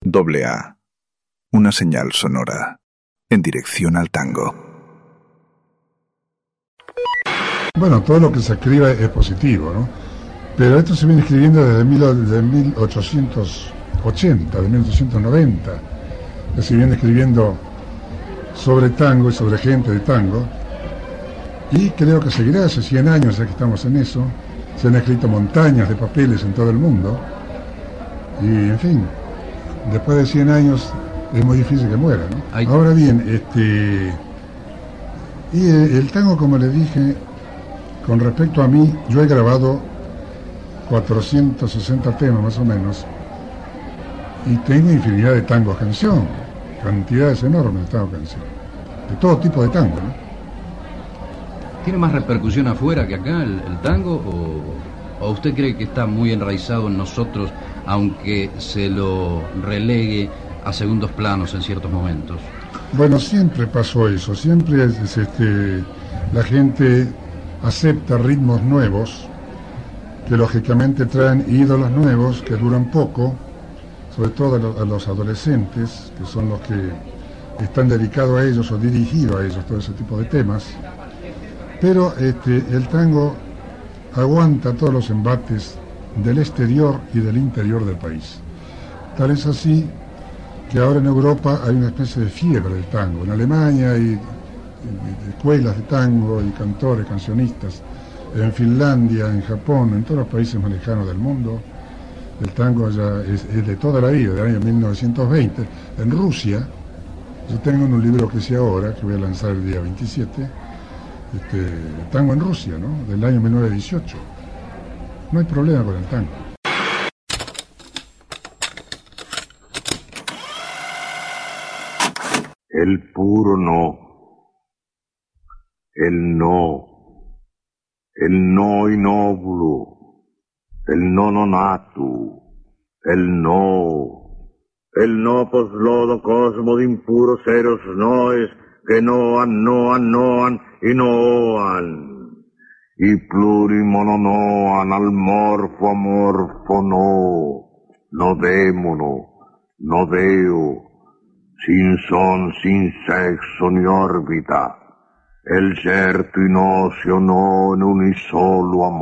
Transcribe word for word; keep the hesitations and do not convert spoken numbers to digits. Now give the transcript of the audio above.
Doble A, una señal sonora en dirección al tango. Bueno, todo lo que se escriba es positivo, ¿no? Pero esto se viene escribiendo desde, mil, desde mil ochocientos ochenta, de mil ochocientos noventa, que se viene escribiendo sobre tango y sobre gente de tango, y creo que seguirá hace cien años, ya que estamos en eso. Se han escrito montañas de papeles en todo el mundo, y en fin, después de cien años es muy difícil que muera, ¿no? Ay. Ahora bien, este y el, el tango, como le dije, con respecto a mí, yo he grabado cuatrocientos sesenta temas más o menos, y tengo infinidad de tangos canción, cantidades enormes de tango canción, de todo tipo de tango, ¿no? ¿Tiene más repercusión afuera que acá el, el tango, o, o usted cree que está muy enraizado en nosotros, aunque se lo relegue a segundos planos en ciertos momentos? Bueno, siempre pasó eso, siempre es, es, este, la gente acepta ritmos nuevos, que lógicamente traen ídolos nuevos, que duran poco, sobre todo a, lo, a los adolescentes, que son los que están dedicados a ellos o dirigidos a ellos, todo ese tipo de temas. Pero este, el tango aguanta todos los embates del exterior y del interior del país. Tal es así que ahora en Europa hay una especie de fiebre del tango. En Alemania hay escuelas de tango y cantores, cancionistas. En Finlandia, en Japón, en todos los países más lejanos del mundo, el tango ya es, es de toda la vida, del año mil novecientos veinte. En Rusia, yo tengo un libro que hice ahora, que voy a lanzar el día veintisiete, este, tango en Rusia, ¿no? Del año mil novecientos dieciocho. No hay problema con el tango. El puro no, el no, el no innovulo, el no nonato, el no, el no poslodo cosmo de impuros seros noes que noan, noan, noan y noan, y plurimononoan al morfo amorfo no, no démono, no deo, sin son, sin sexo ni órbita, el certo in ocio non unisolo amor.